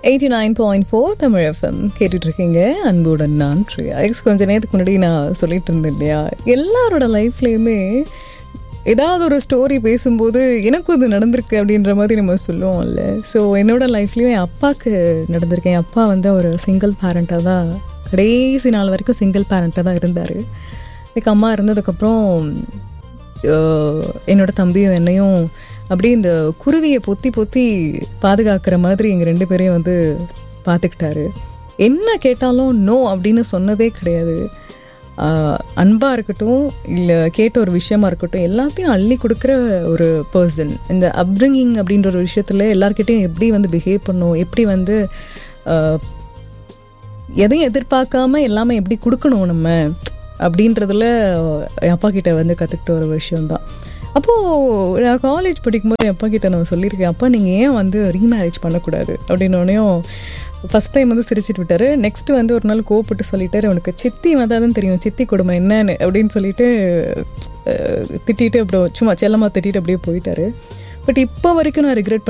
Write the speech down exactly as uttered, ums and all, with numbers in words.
Eighty nine point four Tamil FM கேட்டுட்டு இருக்கீங்க. அன்புடன் நான் ப்ரியா. எக்ஸ் கொஞ்ச நேரத்துக்கு முன்னாடி நான் சொல்லிட்டு இருந்தேன் இல்லையா, எல்லாரோட லைஃப்லேயுமே ஏதாவது ஒரு ஸ்டோரி பேசும்போது எனக்கும் இது நடந்திருக்கு அப்படின்ற மாதிரி நம்ம சொல்லுவோம்ல. ஸோ என்னோட லைஃப்லேயும் என் அப்பாவுக்கு நடந்திருக்கு. என் அப்பா வந்து ஒரு சிங்கிள் பேரண்ட்டாக தான், கடைசி நாள் வரைக்கும் சிங்கிள் பேரண்ட்டாக தான் இருந்தார். எனக்கு அம்மா இருந்ததுக்கப்புறம் என்னோட தம்பியும் என்னையும் அப்படியே இந்த குருவியை பொத்தி பொத்தி பாதுகாக்கிற மாதிரி எங்கள் ரெண்டு பேரையும் வந்து பார்த்துக்கிட்டாரு. என்ன கேட்டாலும் நோ அப்படின்னு சொன்னதே கிடையாது. அன்பாக இருக்கட்டும், இல்லை கேட்ட ஒரு விஷயமா இருக்கட்டும், எல்லாத்தையும் அள்ளி கொடுக்குற ஒரு பர்சன். இந்த அப்ரிங்கிங் அப்படின்ற ஒரு விஷயத்தில் எல்லார்கிட்டையும் எப்படி வந்து பிஹேவ் பண்ணணும், எப்படி வந்து எதையும் எதிர்பார்க்காம எல்லாமே எப்படி கொடுக்கணும் நம்ம அப்படின்றதுல என் அப்பா கிட்ட வந்து கற்றுக்கிட்ட ஒரு விஷயம்தான். அப்போது நான் காலேஜ் படிக்கும்போது என் அப்பா கிட்ட நான் சொல்லியிருக்கேன், அப்பா நீங்கள் ஏன் வந்து ரீமேரேஜ் பண்ணக்கூடாது அப்படின்னோடனையும் ஃபஸ்ட் டைம் வந்து சிரிச்சிட்டு விட்டார். நெக்ஸ்ட்டு வந்து ஒரு நாள் கோவப்பட்டு சொல்லிட்டாரு, உனக்கு சித்தி வந்தால் தான் தெரியும் சித்தி கொடுமை என்னன்னு அப்படின்னு சொல்லிட்டு திட்டிட்டு அப்படியே சும்மா செல்லமாக திட்டிட்டு அப்படியே போயிட்டாரு. பட் இப்போ வரைக்கும் நான் ரிக்ரெட்